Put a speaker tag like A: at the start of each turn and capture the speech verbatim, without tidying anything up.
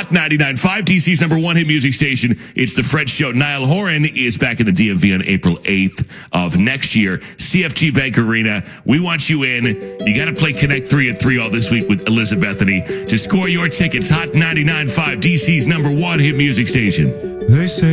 A: Hot ninety-nine point five, D C's number one hit music station. It's The Fred Show. Niall Horan is back in the D M V on April eighth of next year. C F G Bank Arena. We want you in. You got to play Connect three at three all this week with Elizabethany. To score your tickets, Hot ninety-nine point five, D C's number one hit music station.
B: They say